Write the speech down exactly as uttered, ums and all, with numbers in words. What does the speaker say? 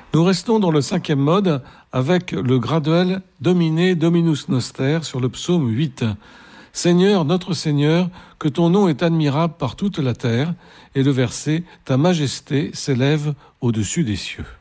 Nous restons dans le cinquième mode avec le graduel Domine Dominus Noster sur le psaume huit. Seigneur, notre Seigneur, que ton nom est admirable par toute la terre, et le verset, ta majesté s'élève au-dessus des cieux.